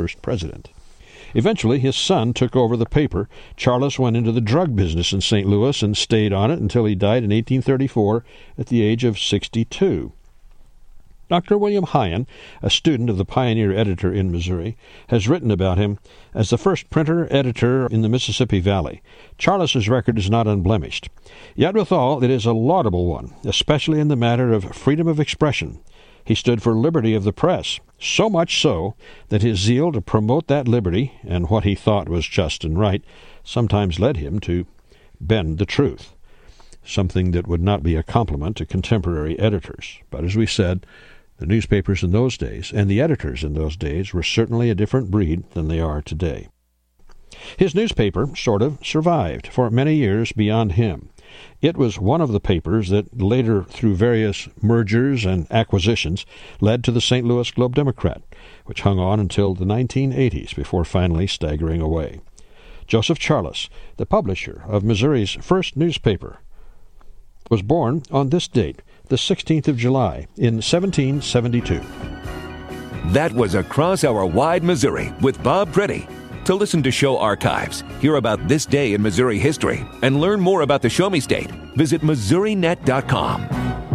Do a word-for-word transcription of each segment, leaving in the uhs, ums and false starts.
first president. Eventually, his son took over the paper. Charles went into the drug business in Saint Louis and stayed on it until he died in eighteen thirty-four at the age of sixty-two. Doctor William Hyen, a student of the pioneer editor in Missouri, has written about him as the first printer-editor in the Mississippi Valley. Charles's record is not unblemished. Yet withal, it is a laudable one, especially in the matter of freedom of expression. He stood for liberty of the press, so much so that his zeal to promote that liberty, and what he thought was just and right, sometimes led him to bend the truth, something that would not be a compliment to contemporary editors. But as we said, the newspapers in those days and the editors in those days were certainly a different breed than they are today. His newspaper sort of survived for many years beyond him. It was one of the papers that later, through various mergers and acquisitions, led to the Saint Louis Globe-Democrat, which hung on until the nineteen eighties before finally staggering away. Joseph Charles, the publisher of Missouri's first newspaper, was born on this date, the sixteenth of July, in seventeen seventy-two. That was Across Our Wide Missouri with Bob Pretty. To listen to show archives, hear about this day in Missouri history, and learn more about the Show Me State, visit Missouri Net dot com.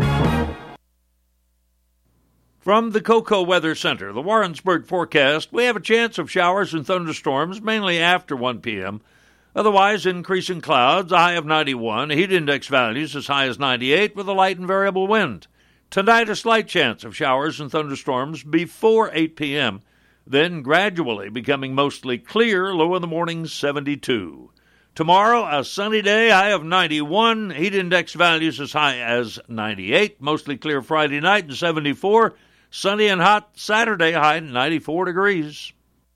From the Cocoa Weather Center, the Warrensburg forecast, we have a chance of showers and thunderstorms mainly after one p.m., otherwise, increasing clouds, a high of ninety-one, heat index values as high as ninety-eight with a light and variable wind. Tonight, a slight chance of showers and thunderstorms before eight p.m., then gradually becoming mostly clear, low in the morning seventy-two. Tomorrow, a sunny day, high of ninety-one, heat index values as high as ninety-eight, mostly clear Friday night and seventy-four, sunny and hot Saturday, high ninety-four degrees.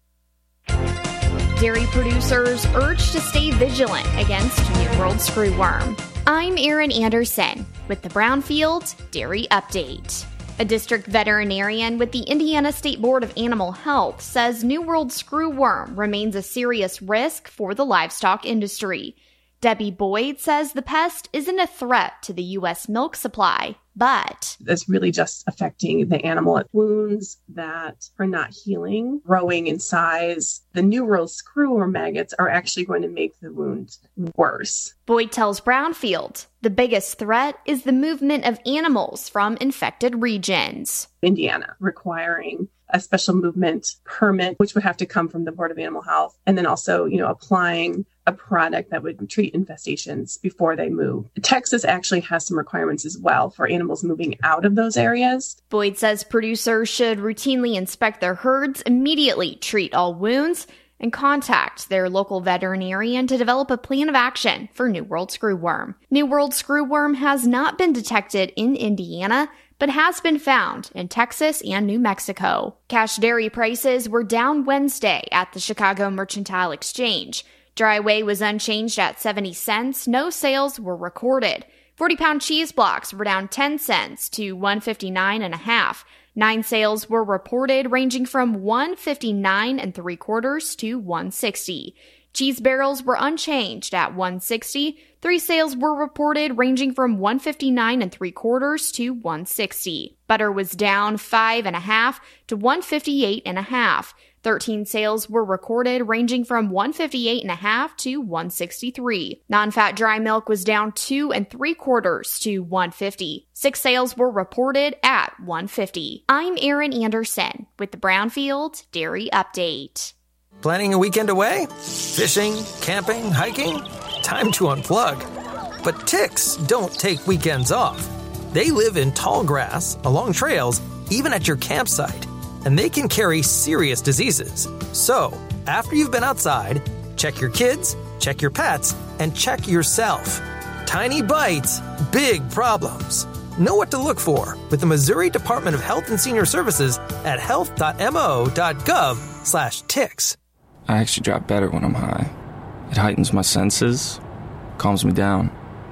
Dairy producers urged to stay vigilant against New World screwworm. I'm Erin Anderson with the Brownfield Dairy Update. A district veterinarian with the Indiana State Board of Animal Health says New World screwworm remains a serious risk for the livestock industry. Debbie Boyd says the pest isn't a threat to the U S milk supply, but it's really just affecting the animal. Wounds that are not healing, growing in size. The New World screwworm maggots are actually going to make the wound worse. Boyd tells Brownfield the biggest threat is the movement of animals from infected regions. Indiana requiring a special movement permit, which would have to come from the Board of Animal Health, and then also, you know, applying a product that would treat infestations before they move. Texas actually has some requirements as well for animals moving out of those areas. Boyd says producers should routinely inspect their herds, immediately treat all wounds, and contact their local veterinarian to develop a plan of action for New World screwworm. New World screwworm has not been detected in Indiana, but has been found in Texas and New Mexico. Cash dairy prices were down Wednesday at the Chicago Mercantile Exchange. Dry whey was unchanged at seventy cents. No sales were recorded. forty-pound cheese blocks were down ten cents to one fifty-nine and a half. Nine sales were reported, ranging from one fifty-nine and three quarters to one sixty. Cheese barrels were unchanged at one sixty. Three sales were reported, ranging from one fifty-nine and three quarters to one sixty. Butter was down five and a half to one fifty-eight and a half. Thirteen sales were recorded, ranging from one fifty-eight and a half to one sixty-three. Non-fat dry milk was down two and three quarters to one fifty. Six sales were reported at one fifty. I'm Erin Anderson with the Brownfield Dairy Update. Planning a weekend away? Fishing, camping, hiking? Time to unplug. But ticks don't take weekends off. They live in tall grass, along trails, even at your campsite. And they can carry serious diseases. So, after you've been outside, check your kids, check your pets, and check yourself. Tiny bites, big problems. Know what to look for with the Missouri Department of Health and Senior Services at health dot m o dot gov slash ticks. I actually drop better when I'm high. It heightens my senses, calms me down.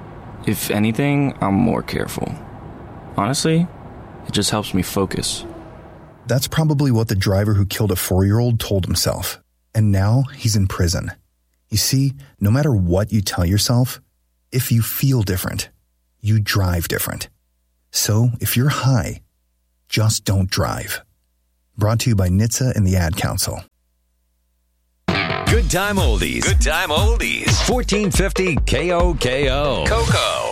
If anything, I'm more careful. Honestly, it just helps me focus. That's probably what the driver who killed a four-year-old told himself. And now he's in prison. You see, no matter what you tell yourself, if you feel different, you drive different. So if you're high, just don't drive. Brought to you by N H T S A and the Ad Council. Good time oldies. Good time oldies. fourteen fifty K O K O. Coco.